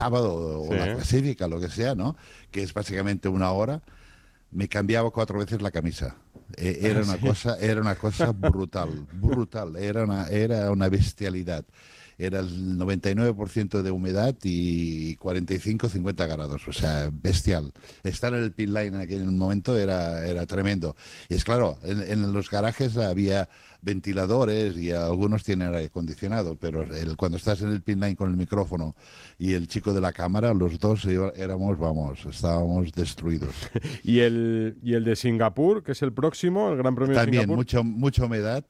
sábado o la Pacífica, lo que sea, ¿no? Que es básicamente una hora, me cambiaba 4 veces la camisa. Era una cosa brutal, era una bestialidad. Era el 99% de humedad y 45-50 grados, o sea, bestial. Estar en el pit line en aquel momento era tremendo. Y es claro, en los garajes había ventiladores y algunos tienen aire acondicionado, pero cuando estás en el pit line con el micrófono y el chico de la cámara, los dos estábamos destruidos. ¿Y el de Singapur, que es el próximo, el Gran Premio también, de Singapur? También, mucha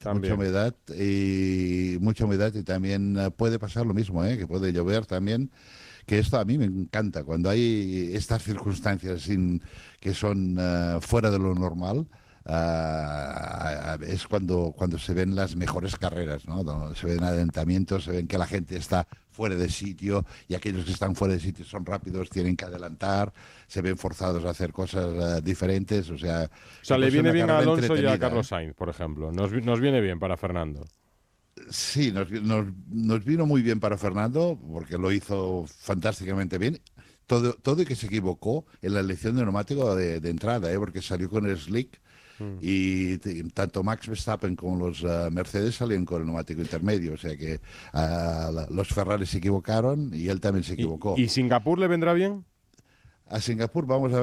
humedad y también puede pasar lo mismo, que puede llover también. Que esto a mí me encanta, cuando hay estas circunstancias que son fuera de lo normal. Es cuando se ven las mejores carreras, ¿no? Se ven adelantamientos, se ven que la gente está fuera de sitio y aquellos que están fuera de sitio son rápidos, tienen que adelantar, se ven forzados a hacer cosas diferentes, o sea le viene bien a Alonso y a Carlos Sainz, por ejemplo. Nos viene bien para Fernando. Sí, nos vino muy bien para Fernando porque lo hizo fantásticamente bien. Todo y que se equivocó en la elección de neumático de entrada, porque salió con el slick. Y tanto Max Verstappen como los Mercedes salieron con el neumático intermedio, o sea que los Ferrari se equivocaron y él también se equivocó. ¿Y Singapur le vendrá bien? A Singapur vamos a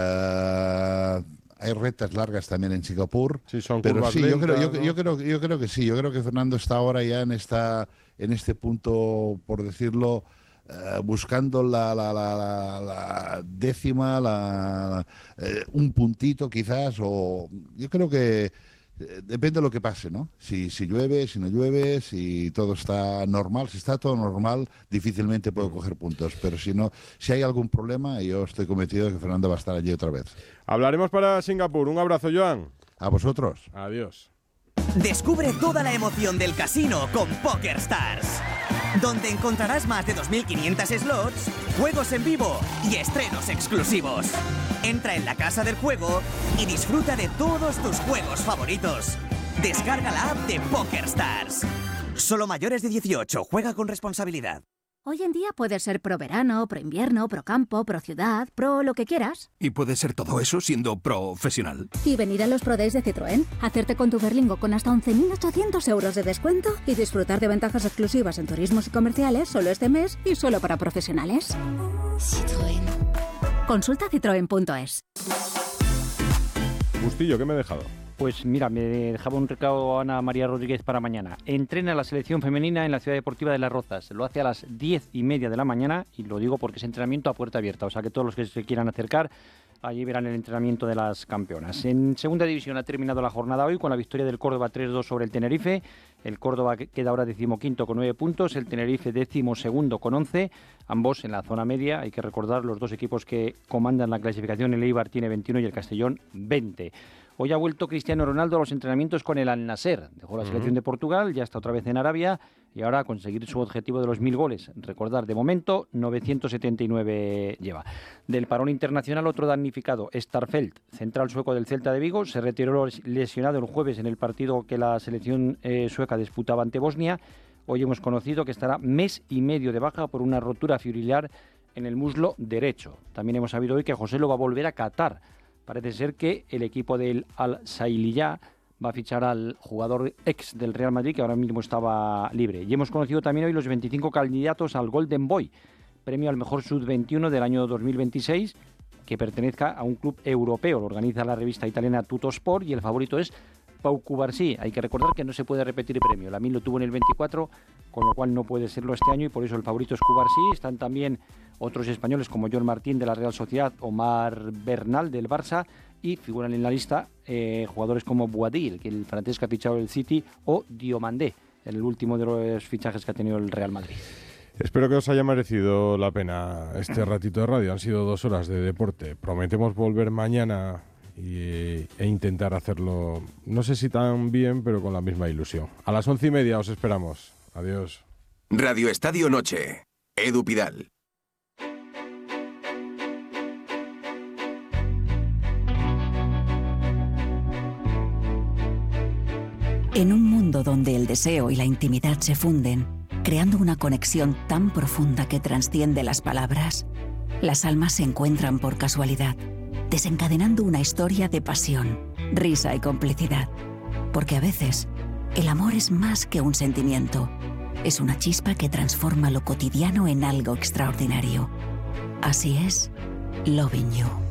ver, hay rectas largas también en Singapur, sí, son pero curvas sí, lentas, yo creo que sí, yo creo que Fernando está ahora ya en este punto, por decirlo, buscando la décima, un puntito quizás, o yo creo que depende de lo que pase, ¿no? Si llueve, si no llueve, si todo está normal. Si está todo normal, difícilmente puedo coger puntos, pero si hay algún problema, yo estoy convencido de que Fernando va a estar allí otra vez. Hablaremos para Singapur. Un abrazo, Joan. A vosotros. Adiós. Descubre toda la emoción del casino con PokerStars, donde encontrarás más de 2.500 slots, juegos en vivo y estrenos exclusivos. Entra en la casa del juego y disfruta de todos tus juegos favoritos. Descarga la app de PokerStars. Solo mayores de 18. Juega con responsabilidad. Hoy en día puedes ser pro verano, pro invierno, pro campo, pro ciudad, pro lo que quieras. ¿Y puedes ser todo eso siendo profesional? Y venir a los Pro Days de Citroën, hacerte con tu Berlingo con hasta 11.800 euros de descuento y disfrutar de ventajas exclusivas en turismos y comerciales solo este mes y solo para profesionales. Citroën. Consulta citroen.es. Bustillo, ¿qué me he dejado? Pues mira, me dejaba un recado a Ana María Rodríguez para mañana. Entrena la selección femenina en la Ciudad Deportiva de Las Rozas. Lo hace a las 10:30 de la mañana y lo digo porque es entrenamiento a puerta abierta. O sea que todos los que se quieran acercar, allí verán el entrenamiento de las campeonas. En segunda división ha terminado la jornada hoy con la victoria del Córdoba 3-2 sobre el Tenerife. El Córdoba queda ahora 15º con 9 puntos, el Tenerife 12º con 11, ambos en la zona media. Hay que recordar los dos equipos que comandan la clasificación, el Eibar tiene 21 y el Castellón 20. Hoy ha vuelto Cristiano Ronaldo a los entrenamientos con el Al-Nassr. Dejó la selección de Portugal, ya está otra vez en Arabia y ahora a conseguir su objetivo de los 1.000 goles. Recordar, de momento, 979 lleva. Del parón internacional, otro damnificado, Starfelt, central sueco del Celta de Vigo, se retiró lesionado el jueves en el partido que la selección sueca disputaba ante Bosnia. Hoy hemos conocido que estará mes y medio de baja por una rotura fibrilar en el muslo derecho. También hemos sabido hoy que Joselu va a volver a Qatar. Parece ser que el equipo del Al-Sailiyah va a fichar al jugador ex del Real Madrid, que ahora mismo estaba libre. Y hemos conocido también hoy los 25 candidatos al Golden Boy, premio al mejor sub-21 del año 2026, que pertenezca a un club europeo. Lo organiza la revista italiana Tuttosport y el favorito es Pau Cubarsí. Hay que recordar que no se puede repetir el premio. Lamine lo tuvo en el 24, con lo cual no puede serlo este año y por eso el favorito es Cubarsí. Están también otros españoles como John Martín de la Real Sociedad, Omar Bernal del Barça y figuran en la lista jugadores como Boadil, que el francés que ha fichado el City, o Diomandé, el último de los fichajes que ha tenido el Real Madrid. Espero que os haya merecido la pena este ratito de radio. Han sido 2 horas de deporte. Prometemos volver mañana e intentar hacerlo, no sé si tan bien, pero con la misma ilusión. A las 11:30 os esperamos. Adiós. Radio Estadio Noche. Edu Pidal. En un mundo donde el deseo y la intimidad se funden, creando una conexión tan profunda que trasciende las palabras. Las almas se encuentran por casualidad, desencadenando una historia de pasión, risa y complicidad. Porque a veces, el amor es más que un sentimiento. Es una chispa que transforma lo cotidiano en algo extraordinario. Así es, Loving You.